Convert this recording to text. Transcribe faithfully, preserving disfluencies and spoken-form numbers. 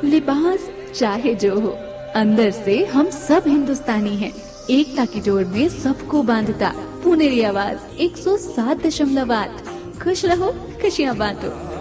लिबास चाहे जो हो, अंदर से हम सब हिंदुस्तानी हैं। एकता की डोर में सबको बांधता पुनेरी आवाज एक सौ सात दशमलव आठ। खुश रहो, खुशियाँ बांटो।